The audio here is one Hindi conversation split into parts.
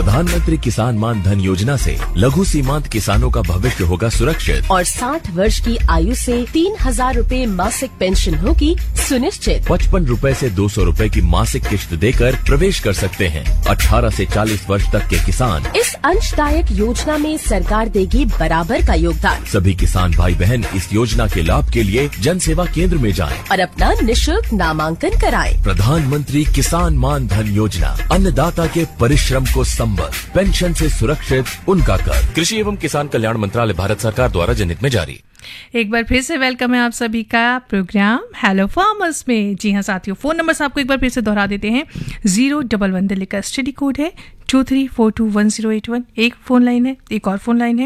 प्रधानमंत्री किसान मान धन योजना से लघु सीमांत किसानों का भविष्य होगा सुरक्षित और 60 वर्ष की आयु से 3,000 रूपए मासिक पेंशन होगी सुनिश्चित। 55 रूपए से 200 रूपए की मासिक किश्त देकर प्रवेश कर सकते हैं। 18 से 40 वर्ष तक के किसान इस अंशदायक योजना में सरकार देगी बराबर का योगदान। सभी किसान भाई बहन इस योजना के लाभ के लिए जन सेवा केंद्र में जाएं और अपना निशुल्क नामांकन कराएं। प्रधानमंत्री किसान मान धन योजना, अन्नदाता के परिश्रम को संबल, पेंशन से सुरक्षित उनका कर। कृषि एवं किसान कल्याण मंत्रालय, भारत सरकार द्वारा जनहित में जारी। एक बार फिर से वेलकम है आप सभी का प्रोग्राम हेलो फार्मर्स में। जी हाँ साथियों, फोन नंबर आपको एक बार फिर से दोहरा देते हैं। 011 दिल्ली का स्टडी कोड है 23421081। एक फोन लाइन है, एक और फोन लाइन है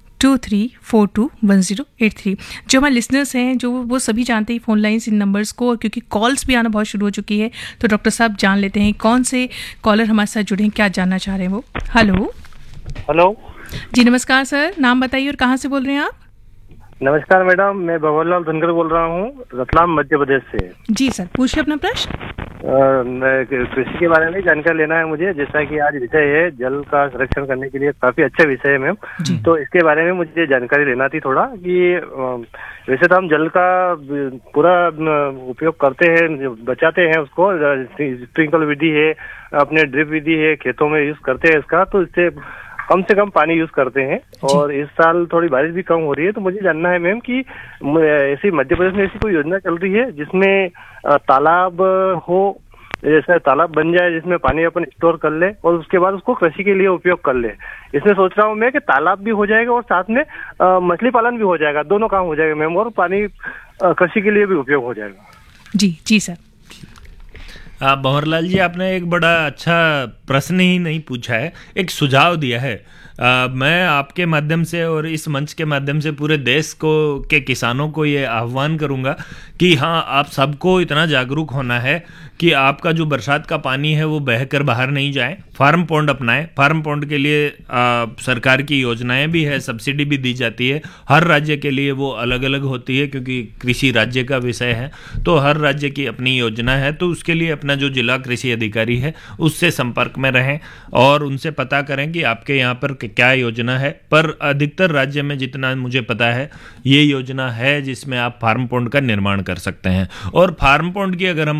23421083। जो हमारे लिसनर्स हैं जो वो सभी जानते हैं फ़ोन लाइन्स इन नंबर्स को, और क्योंकि कॉल्स भी आना बहुत शुरू हो चुकी है तो डॉक्टर साहब जान लेते हैं कौन से कॉलर हमारे साथ जुड़े हैं, क्या जानना चाह रहे हैं वो। हेलो जी, नमस्कार सर, नाम बताइए और कहाँ से बोल रहे हैं आप? नमस्कार मैडम, मैं भगवानलाल धनकर बोल रहा हूँ, रतलाम मध्य प्रदेश से। जी सर, पूछिए अपना प्रश्न। कृषि के बारे में जानकारी लेना है मुझे, जैसा कि आज विषय है जल का संरक्षण करने के लिए, काफी अच्छा विषय है मैम। तो इसके बारे में मुझे जानकारी लेना थी थोड़ा कि वैसे तो हम जल का पूरा उपयोग करते हैं, बचाते हैं उसको, स्प्रिंकल विधि है, अपने ड्रिप विधि है, खेतों में यूज करते हैं इसका, तो इससे कम से कम पानी यूज करते हैं। और इस साल थोड़ी बारिश भी कम हो रही है, तो मुझे जानना है मैम कि ऐसी मध्य प्रदेश में ऐसी कोई योजना चल रही है जिसमें तालाब हो, जैसे तालाब बन जाए जिसमें पानी अपन स्टोर कर ले और उसके बाद उसको कृषि के लिए उपयोग कर ले। इसमें सोच रहा हूँ मैं कि तालाब भी हो जाएगा और साथ में मछली पालन भी हो जाएगा, दोनों काम हो जाएगा मैम, और पानी कृषि के लिए भी उपयोग हो जाएगा। जी सर। भंवरलाल जी, आपने एक बड़ा अच्छा प्रश्न ही नहीं पूछा है, एक सुझाव दिया है। मैं आपके माध्यम से और इस मंच के माध्यम से पूरे देश के किसानों को ये आह्वान करूंगा कि हाँ, आप सबको इतना जागरूक होना है कि आपका जो बरसात का पानी है वो बहकर बाहर नहीं जाए। फार्म पॉन्ड अपनाएं। फार्म पॉन्ड के लिए सरकार की योजनाएं भी है, सब्सिडी भी दी जाती है। हर राज्य के लिए वो अलग अलग होती है क्योंकि कृषि राज्य का विषय है, तो हर राज्य की अपनी योजना है। तो उसके लिए अपना जो जिला कृषि अधिकारी है उससे संपर्क में रहें और उनसे पता करें कि आपके यहाँ पर क्या योजना है। पर अधिकतर राज्य में जितना मुझे पता है ये योजना है जिसमें आप फार्म पॉन्ड का निर्माण कर सकते हैं। और फार्म पॉन्ड की अगर हम